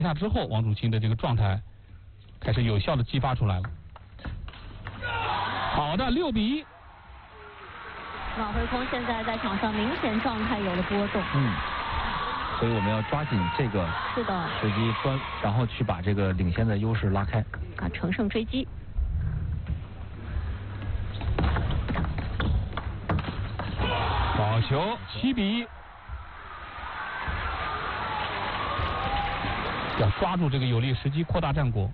下之后，王楚钦的这个状态开始有效的激发出来了。好的，6比1。 孙岛辉空现在在场上明显状态有了波动。 所以我们要抓紧这个是的时机，然后去把这个领先的优势拉开。 啊，乘胜追击。 好球，7比1。要抓住这个有利时机，扩大战果。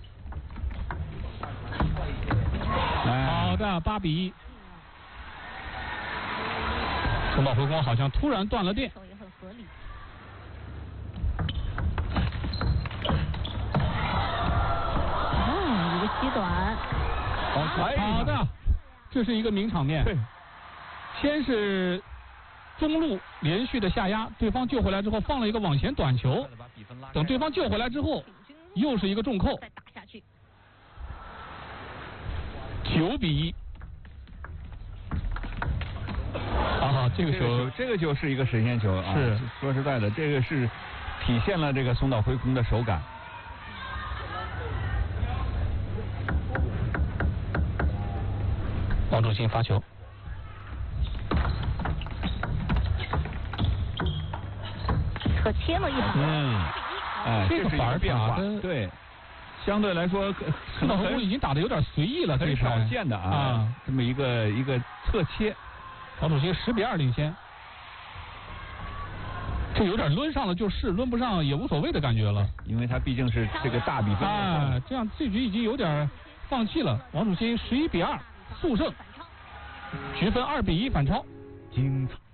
好的，8比1。松岛辉空好像突然断了电。 也很合理。一个吸短。 好的，这是一个名场面。先是中路连续的下压，对方救回来之后放了一个网前短球，等对方救回来之后，又是一个重扣， 再打下去。 9比1。啊，这个球是一个神仙球啊！ 是说实在的，这个是体现了这个松岛辉空的手感。 王楚钦发球。 可切了一把。 这个反而变化，对，相对来说， 松岛辉空已经打得有点随意了， 很少见的啊，这么一个侧切， 王楚钦10比2领先。这有点抡上了就是，抡不上也无所谓的感觉了。 因为他毕竟是这个大比分。 这样这局已经有点放弃了。王楚钦11比2速胜，局分2比1反超。 精彩。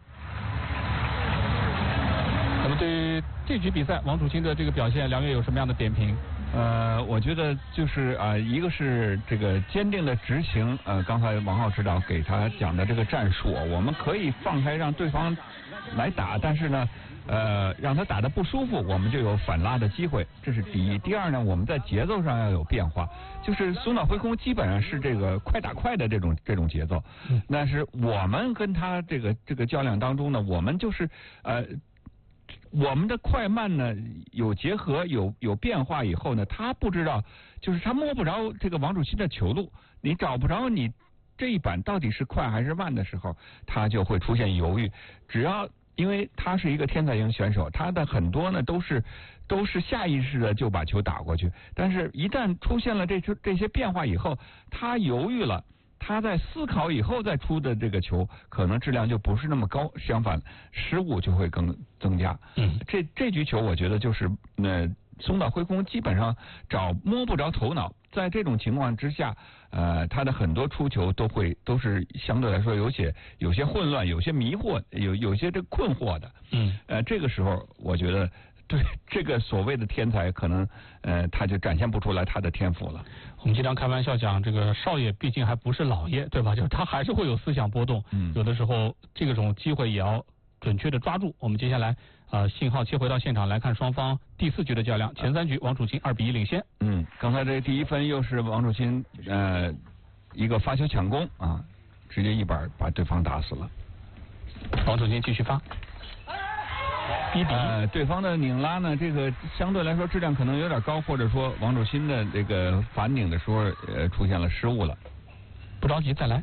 那么对于这局比赛，王楚钦的这个表现，梁月有什么样的点评？ 我觉得就是一个是这个坚定的执行，刚才王浩指导给他讲的这个战术，我们可以放开让对方来打，但是呢，让他打得不舒服，我们就有反拉的机会，这是第一。第二呢，我们在节奏上要有变化，就是松岛辉空基本上是这个快打快的这种节奏，但是我们跟他这个较量当中呢，我们就是我们的快慢呢有结合有变化以后呢，他不知道，就是他摸不着这个王楚钦的球路，你找不着你这一板到底是快还是慢的时候，他就会出现犹豫。只要因为他是一个天才型选手，他的很多呢都是下意识的就把球打过去，但是一旦出现了这些变化以后，他犹豫了。他在思考以后再出的这个球，可能质量就不是那么高，相反失误就会更增加。这局球我觉得就是松岛辉空基本上摸不着头脑，在这种情况之下，他的很多出球都是相对来说有些混乱，有些迷惑，有些这困惑的。这个时候我觉得。对这个所谓的天才，可能他就展现不出来他的天赋了。 我们经常开玩笑讲，这个少爷毕竟还不是老爷，对吧？就是他还是会有思想波动，有的时候这种机会也要准确的抓住。我们接下来信号切回到现场来看双方第4局的较量。前3局王楚钦2比1领先。 刚才这第1分又是王楚钦一个发球抢攻啊，直接一板把对方打死了。 王楚钦继续发。1比1。 对方的拧拉呢，这个相对来说质量可能有点高，或者说王楚钦的这个反拧的时候出现了失误了。 不着急，再来。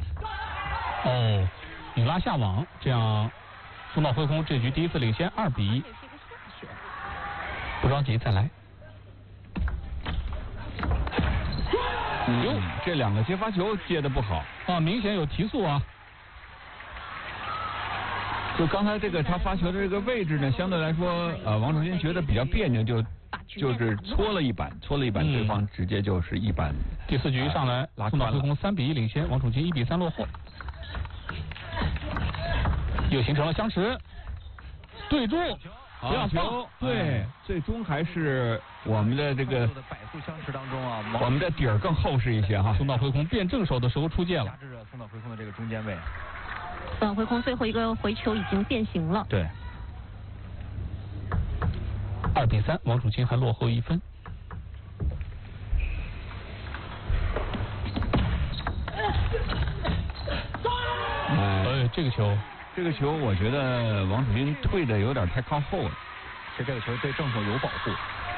拧拉下网，这样松岛辉空这局第1次领先2比1。不着急，再来。 这2个接发球接的不好明显有提速啊。 就刚才这个他发球的这个位置呢，相对来说王楚钦觉得比较别扭，就是搓了一板，对方直接就是一板。 第4局上来，松岛辉空3比1领先，王楚钦1比3落后，又形成了相持，对中，不要球， 对，最终还是我们的这个百速相持当中啊， 我们的底儿更厚实一些哈。 松岛辉空变正手的时候出界了， 压制着松岛辉空的这个中间位。 松岛辉空最后一个回球已经变形了。 对。 2比3，王楚钦还落后1分。 这个球我觉得王楚钦退的有点太靠后了。 其实这个球对正手有保护。